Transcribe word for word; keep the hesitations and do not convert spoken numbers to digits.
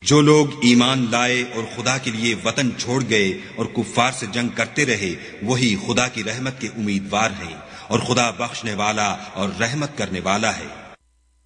जो लोग ईमान लाए और खुदा के लिए वतन छोड़ गए और कुफ्फार से जंग करते रहे, वही खुदा की रहमत के उम्मीदवार हैं, और खुदा बख्शने वाला और रहमत करने वाला है।